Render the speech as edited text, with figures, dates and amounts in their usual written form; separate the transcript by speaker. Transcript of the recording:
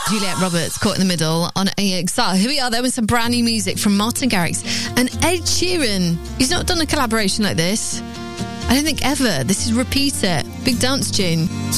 Speaker 1: Juliette Roberts, Caught in the Middle on AXR. Here we are there with some brand new music from Martin Garrix and Ed Sheeran. He's not done a collaboration like this, I don't think, ever. This is Repeat It. Big dance tune.